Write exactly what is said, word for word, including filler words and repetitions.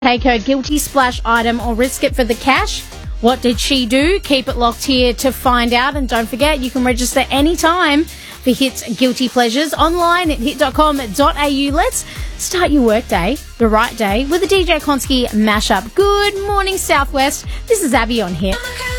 Take her guilty splash item or risk it for the cash. What did she do? Keep it locked here to find out. And don't forget, you can register anytime for Hit's Guilty Pleasures online at hit dot com dot a u. Let's start your workday the right day with a D J Konski mashup. Good morning, Southwest. This is Abby on Hit.